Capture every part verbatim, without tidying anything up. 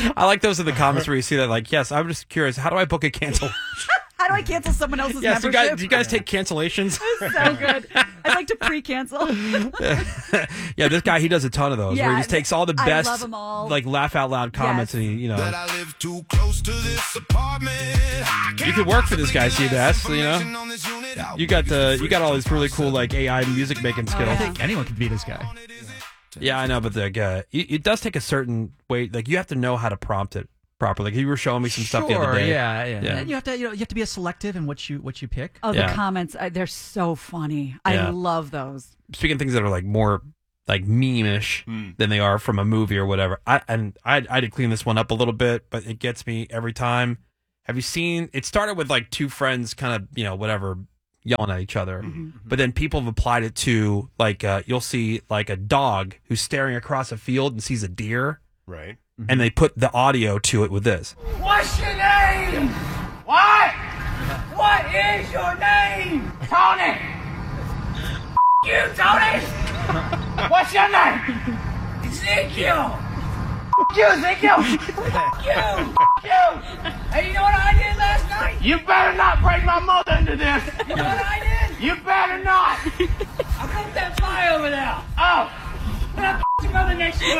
I like those in the comments where you see that, like, yes, I'm just curious. How do I book a cancel? How do I cancel someone else's yes, membership? you guys, do you guys take cancellations? So good. I'd like to pre-cancel. Yeah, this guy, he does a ton of those Yeah, where he just takes all the I best, love 'em all. like, laugh out loud comments Yes. and he, you know. That I live too close to this apartment. You could work for this guy, Seabass, you know. You got the, you got all these really cool, like, A I music making skills. I think anyone could be this guy. Yeah, I know, but the uh, it, it does take a certain way. Like, you have to know how to prompt it properly. Like, you were showing me some stuff the other Sure, day. yeah, yeah. Yeah. And you have to, you know, you have to be a selective in what you what you pick. Oh, the Yeah. comments, uh, they're so funny. I Yeah. love those. Speaking of things that are like more like meme-ish Mm. than they are from a movie or whatever. I and I I did clean this one up a little bit, but it gets me every time. Have you seen? It started with like two friends, kind of you know whatever, yelling at each other, but then people have applied it to like uh, you'll see like a dog who's staring across a field and sees a deer, Right. and they put the audio to it with this. What's your name? What? What is your name? Tony. You, Tony. What's your name? Ezekiel. You, Ezekiel. You. You. Hey, you know what I did last night? You better not break my mother into this. You know what I did? You better not. I broke that fly over there. Oh. When I your mother next to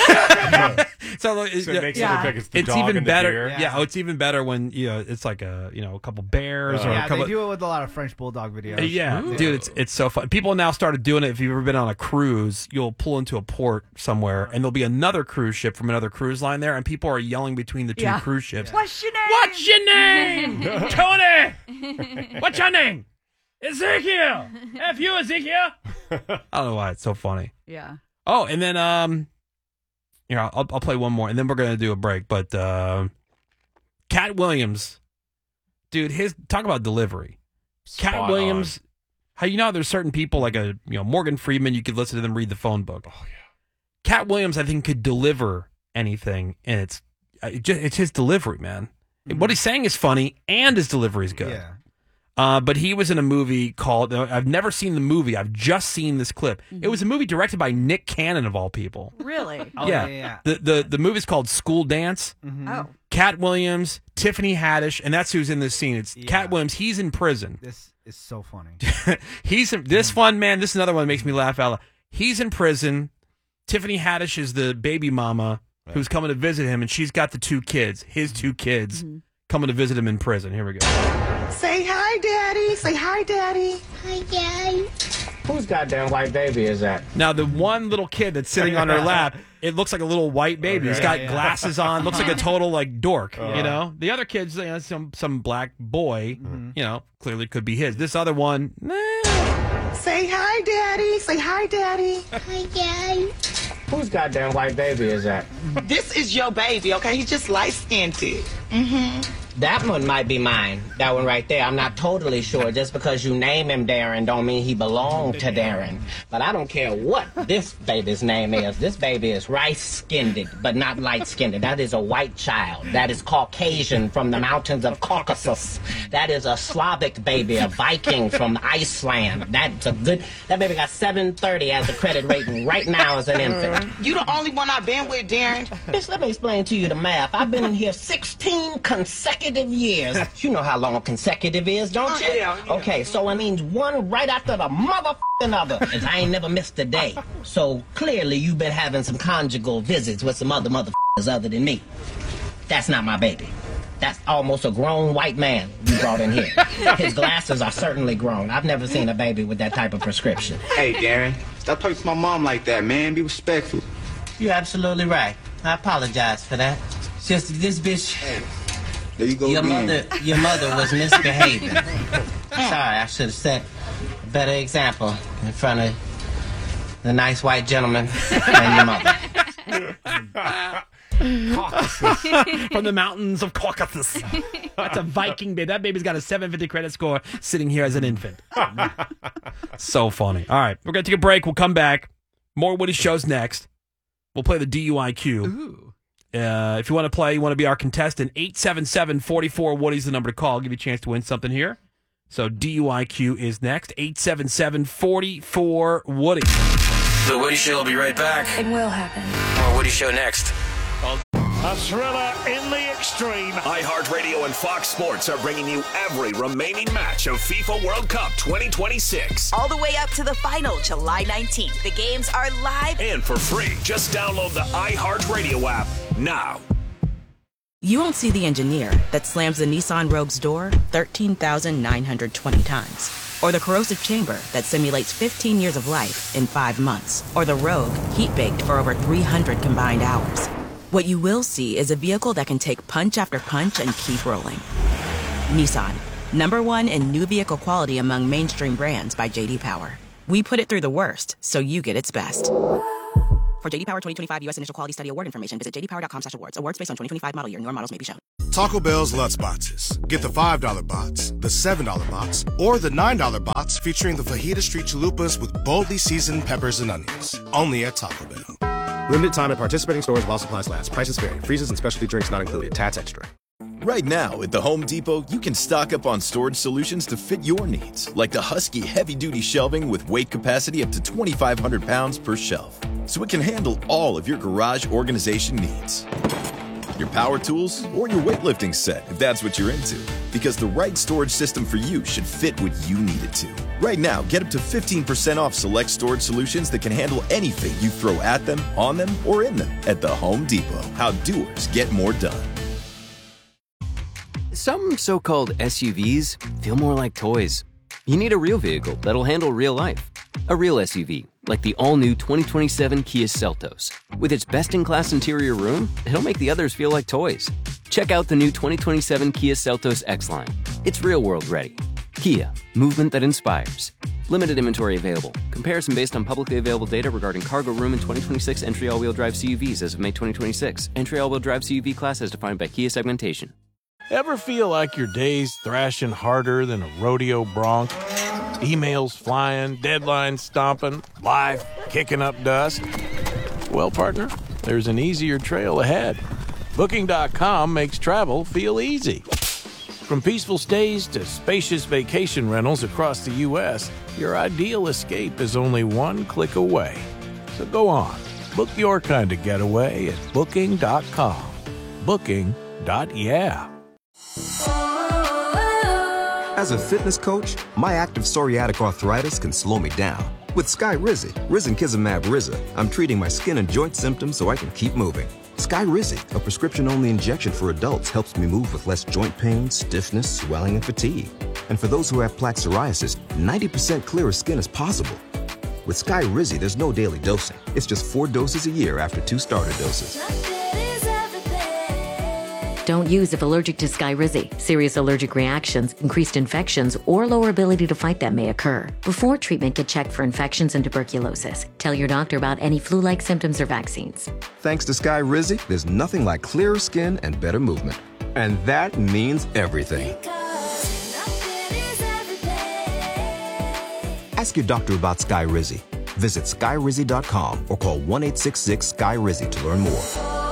it. So, it, So it makes Yeah. it look like it's the it's dog even and the better. deer. Yeah. oh, it's even better when you know it's like a you know a couple bears Uh, or Yeah, a couple. they do it with a lot of French bulldog videos. Uh, yeah, dude, it's it's so fun. People now started doing it. If you've ever been on a cruise, you'll pull into a port somewhere, and there'll be another cruise ship from another cruise line there, and people are yelling between the two Yeah. cruise ships. What's your name? What's your name, Tony? What's your name? Ezekiel. F you, Ezekiel. I don't know why it's so funny. Yeah. Oh, and then um, you know, I'll I'll play one more, and then we're gonna do a break. But uh, Cat Williams, dude, his talk about delivery. Cat Spot Williams, how you know how there's certain people like a you know Morgan Freeman, you could listen to them read the phone book. Oh yeah. Cat Williams, I think, could deliver anything, and it's it just, it's his delivery, man. What he's saying is funny, and his delivery is good. Yeah. Uh, but he was in a movie called, uh, I've never seen the movie, I've just seen this clip. It was a movie directed by Nick Cannon, of all people. Really? Oh, yeah. yeah, yeah. The, the, the movie's called School Dance. Oh. Cat Williams, Tiffany Haddish, and that's who's in this scene. It's Yeah. Cat Williams. He's in prison. This is so funny. He's in, this one, man, this is another one that makes me laugh out loud. He's in prison. Tiffany Haddish is the baby mama who's coming to visit him, and she's got the two kids, his two kids, coming to visit him in prison. Here we go. Say hi, Daddy. Say hi, Daddy. Hi, Daddy. Whose goddamn white baby is that? Now, the one little kid that's sitting on her lap, it looks like a little white baby. He's got Yeah, yeah. glasses on, looks like a total like dork, you know? The other kid's you know, some some black boy, you know, clearly could be his. This other one, eh. Say hi, Daddy. Say hi, Daddy. Hi, Daddy. Whose goddamn white baby is that? This is your baby, okay? He's just light-skinned. That one might be mine. That one right there. I'm not totally sure. Just because you name him Darren don't mean he belonged to Darren. But I don't care what this baby's name is. This baby is rice-skinned, but not light-skinned. That is a white child. That is Caucasian from the mountains of Caucasus. That is a Slavic baby, a Viking from Iceland. That's a good... That baby got seven thirty as a credit rating right now as an infant. You the only one I've been with, Darren. Bitch, let me explain to you the math. I've been in here sixteen consecutive years. You know how long consecutive is, don't you? Oh, yeah, yeah. Okay, so it means one right after the motherfucking other. As I ain't never missed a day. So clearly you've been having some conjugal visits with some other motherfuckers other than me. That's not my baby. That's almost a grown white man you brought in here. His glasses are certainly grown. I've never seen a baby with that type of prescription. Hey, Darren, stop talking to my mom like that, man. Be respectful. You're absolutely right. I apologize for that. It's just this bitch... There you go Your again. mother, your mother was misbehaving. Sorry, I should have set a better example in front of the nice white gentleman and your mother. From the mountains of Caucasus. That's a Viking baby. That baby's got a seven fifty credit score sitting here as an infant. So funny. All right, we're going to take a break. We'll come back. More Woody shows next. We'll play the D U I Q. Ooh. Uh, if you want to play, you want to be our contestant, eight seven seven, four four, Woody's the number to call. I'll give you a chance to win something here. So D U I Q is next, eight seven seven, four four, Woody. The Woody Show will be right back. It will happen. More Woody Show next. All A thriller in the extreme. iHeartRadio and Fox Sports are bringing you every remaining match of FIFA World Cup twenty twenty-six. All the way up to the final, July nineteenth. The games are live and for free. Just download the iHeartRadio app now. You won't see the engineer that slams the Nissan Rogue's door thirteen thousand nine hundred twenty times. Or the corrosive chamber that simulates fifteen years of life in five months. Or the Rogue heat-baked for over three hundred combined hours. What you will see is a vehicle that can take punch after punch and keep rolling. Nissan, number one in new vehicle quality among mainstream brands by J D Power. We put it through the worst, so you get its best. For J D Power twenty twenty-five U S Initial Quality Study Award information, visit j d power dot com slash awards. Awards based on twenty twenty-five model year. Newer models may be shown. Taco Bell's Lutz Boxes. Get the five dollar box, the seven dollar box, or the nine dollar box featuring the Fajita Street Chalupas with boldly seasoned peppers and onions. Only at Taco Bell. Limited time at participating stores while supplies last. Prices vary. Freezes and specialty drinks not included. Tats Extra. Right now, at the Home Depot, you can stock up on storage solutions to fit your needs, like the Husky heavy-duty shelving with weight capacity up to twenty-five hundred pounds per shelf, so it can handle all of your garage organization needs. Your power tools, or your weightlifting set, if that's what you're into, because the right storage system for you should fit what you need it to. Right now, get up to fifteen percent off select storage solutions that can handle anything you throw at them, on them, or in them at the Home Depot. How doers get more done. Some so-called S U Vs feel more like toys. You need a real vehicle that'll handle real life. A real S U V, like the all-new twenty twenty-seven Kia Seltos. With its best-in-class interior room, it'll make the others feel like toys. Check out the new twenty twenty-seven Kia Seltos X-Line. It's real-world ready. Kia, movement that inspires. Limited inventory available. Comparison based on publicly available data regarding cargo room and twenty twenty-six entry all-wheel drive C U Vs as of May twenty twenty-six. Entry all-wheel drive C U V class as defined by Kia segmentation. Ever feel like your day's thrashing harder than a rodeo bronc? Emails flying, deadlines stomping, life kicking up dust? Well, partner, there's an easier trail ahead. Booking dot com makes travel feel easy. From peaceful stays to spacious vacation rentals across the U S, your ideal escape is only one click away. So go on, book your kind of getaway at Booking dot com. Booking. Yeah. As a fitness coach, my active psoriatic arthritis can slow me down. With Skyrizi, Risankizumab Riza, I'm treating my skin and joint symptoms so I can keep moving. Skyrizi, a prescription-only injection for adults, helps me move with less joint pain, stiffness, swelling, and fatigue. And for those who have plaque psoriasis, ninety percent clearer skin is possible. With Skyrizi, there's no daily dosing. It's just four doses a year after two starter doses. Don't use if allergic to Skyrizi. Serious allergic reactions, increased infections, or lower ability to fight them may occur. Before treatment, get checked for infections and tuberculosis. Tell your doctor about any flu-like symptoms or vaccines. Thanks to Skyrizi, there's nothing like clearer skin and better movement. And that means everything. Ask your doctor about Skyrizi. Visit Skyrizi dot com or call one eight six six Sky Rizi to learn more.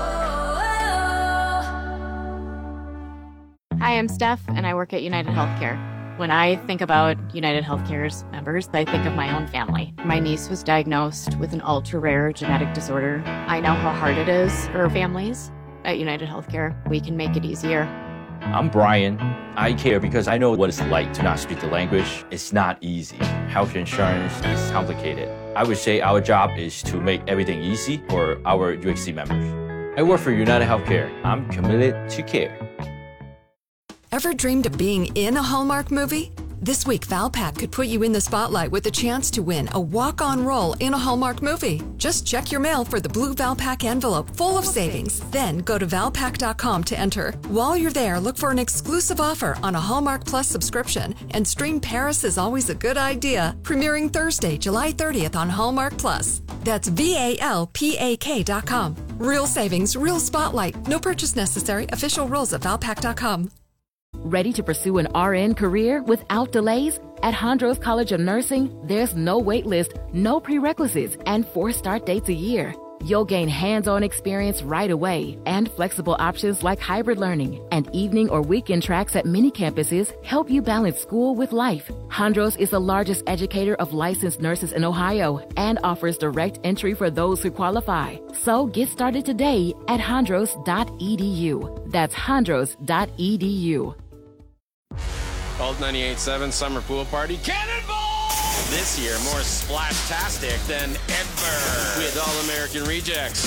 Hi, I'm Steph, and I work at United Healthcare. When I think about United Healthcare's members, I think of my own family. My niece was diagnosed with an ultra-rare genetic disorder. I know how hard it is for families. At United Healthcare, we can make it easier. I'm Brian. I care because I know what it's like to not speak the language. It's not easy. Health insurance is complicated. I would say our job is to make everything easy for our U H C members. I work for United Healthcare. I'm committed to care. Ever dreamed of being in a Hallmark movie? This week, Valpak could put you in the spotlight with a chance to win a walk-on role in a Hallmark movie. Just check your mail for the blue Valpak envelope full of savings. Then go to valpak dot com to enter. While you're there, look for an exclusive offer on a Hallmark Plus subscription and stream Paris is Always a Good Idea, premiering Thursday, July thirtieth on Hallmark Plus. That's V A L P A K dot com. Real savings, real spotlight. No purchase necessary. Official rules at valpak dot com. Ready to pursue an R N career without delays? At Hondros College of Nursing, there's no wait list, no prerequisites, and four start dates a year. You'll gain hands-on experience right away and flexible options like hybrid learning and evening or weekend tracks at many campuses help you balance school with life. Hondros is the largest educator of licensed nurses in Ohio and offers direct entry for those who qualify. So get started today at hondros dot e d u. That's hondros dot e d u. Alt ninety-eight point seven Summer Pool Party Cannonball! This year, more splash-tastic than ever with All-American Rejects.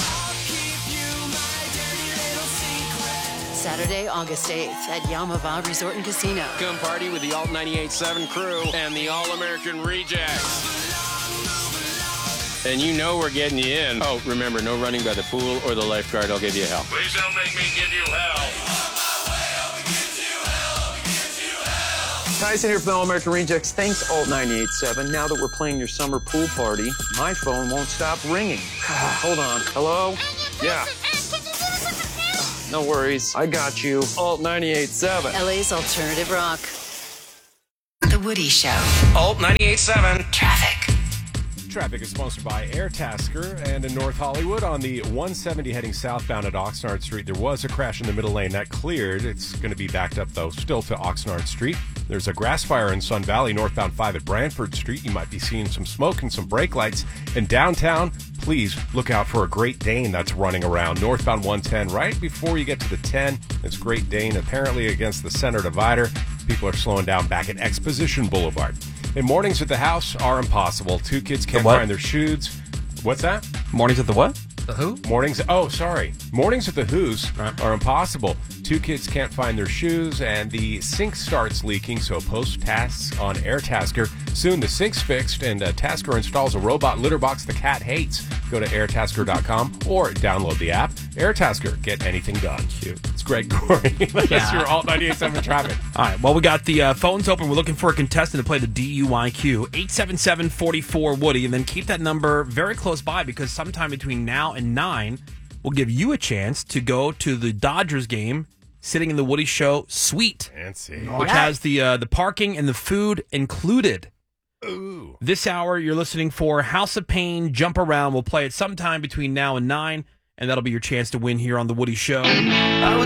Saturday, August eighth at Yamava Resort and Casino. Come party with the Alt ninety-eight point seven crew and the All-American Rejects. And you know we're getting you in. Oh, remember, no running by the pool or the lifeguard. I'll give you hell. Please don't make me give you hell. Tyson here from the All-American Rejects. Thanks, Alt ninety-eight point seven. Now that we're playing your summer pool party, my phone won't stop ringing. Hold on. Hello? Yeah. No worries. I got you. Alt ninety-eight point seven. L A's alternative rock. The Woody Show. Alt ninety-eight point seven. Traffic. Traffic is sponsored by Airtasker, and in North Hollywood on the one seventy heading southbound at Oxnard Street, there was a crash in the middle lane. That cleared. It's going to be backed up, though, still to Oxnard Street. There's a grass fire in Sun Valley, northbound five at Brantford Street. You might be seeing some smoke and some brake lights. In downtown, please look out for a Great Dane that's running around. Northbound one ten, right before you get to the ten, it's Great Dane, apparently against the center divider. People are slowing down back at Exposition Boulevard. And mornings at the house are impossible. Two kids can't find their shoes. What's that? Mornings at the what? The who? Mornings. Oh, sorry. Mornings at the Who's are impossible. Two kids can't find their shoes, and the sink starts leaking, so post tasks on Airtasker. Soon the sink's fixed, and uh, Tasker installs a robot litter box the cat hates. Go to airtasker dot com or download the app. Airtasker. Get anything done. Cute. It's Greg Gorey. That's Yeah. your Alt ninety-eight point seven traffic. All right. Well, we got the uh, phones open. We're looking for a contestant to play the D U I Q. eight seven seven, four four, Woody. And then keep that number very close by, because sometime between now and nine, we'll give you a chance to go to the Dodgers game sitting in the Woody Show suite. Fancy. Which has the uh, the parking and the food included. Ooh. This hour, you're listening for House of Pain, Jump Around. We'll play it sometime between now and nine, and that'll be your chance to win here on the Woody Show.